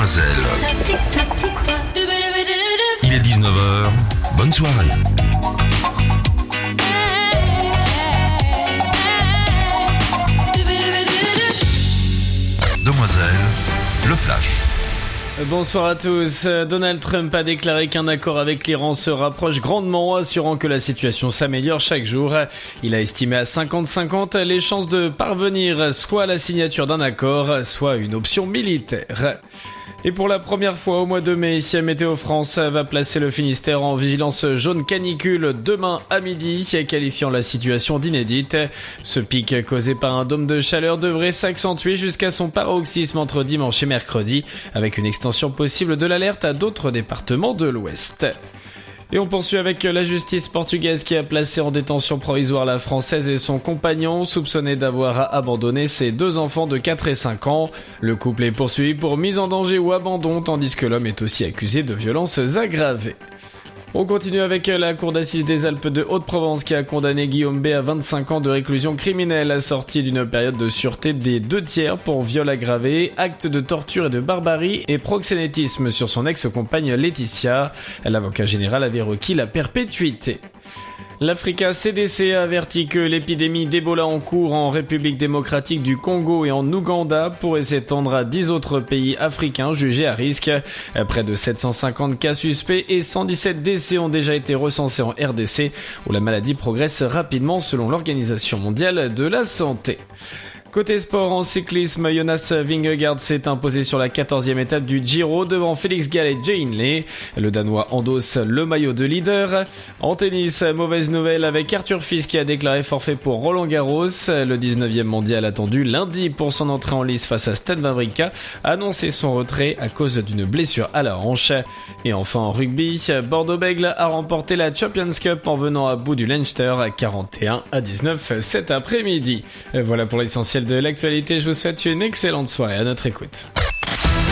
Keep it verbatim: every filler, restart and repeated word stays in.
Demoiselle. Il est dix-neuf heures. Bonne soirée. Demoiselle, le flash. Bonsoir à tous. Donald Trump a déclaré qu'un accord avec l'Iran se rapproche grandement, assurant que la situation s'améliore chaque jour. Il a estimé à cinquante cinquante les chances de parvenir soit à la signature d'un accord, soit à une option militaire. Et pour la première fois au mois de mai, ici à Météo France va placer le Finistère en vigilance jaune canicule demain à midi, qualifiant la situation d'inédite. Ce pic causé par un dôme de chaleur devrait s'accentuer jusqu'à son paroxysme entre dimanche et mercredi, avec une extension possible de l'alerte à d'autres départements de l'Ouest. Et on poursuit avec la justice portugaise qui a placé en détention provisoire la Française et son compagnon, soupçonnés d'avoir abandonné ses deux enfants de quatre et cinq ans. Le couple est poursuivi pour mise en danger ou abandon, tandis que l'homme est aussi accusé de violences aggravées. On continue avec la cour d'assises des Alpes de Haute-Provence qui a condamné Guillaume B à vingt-cinq ans de réclusion criminelle assortie d'une période de sûreté des deux tiers pour viol aggravé, acte de torture et de barbarie et proxénétisme sur son ex-compagne Laetitia. L'avocat général avait requis la perpétuité. L'Africa C D C a averti que l'épidémie d'Ebola en cours en République démocratique du Congo et en Ouganda pourrait s'étendre à dix autres pays africains jugés à risque. Près de sept cent cinquante cas suspects et cent dix-sept décès ont déjà été recensés en R D C, où la maladie progresse rapidement selon l'Organisation mondiale de la santé. Côté sport, en cyclisme, Jonas Vingegaard s'est imposé sur la quatorzième étape du Giro devant Félix Gall et Jay Hindley. Le Danois endosse le maillot de leader. En tennis, mauvaise nouvelle avec Arthur Fils qui a déclaré forfait pour Roland Garros. Le dix-neuvième mondial attendu lundi pour son entrée en lice face à Stan Wawrinka a annoncé son retrait à cause d'une blessure à la hanche. Et enfin en rugby, Bordeaux-Bègles a remporté la Champions Cup en venant à bout du Leinster à quarante et un à dix-neuf cet après-midi. Voilà pour l'essentiel de l'actualité, je vous souhaite une excellente soirée à notre écoute.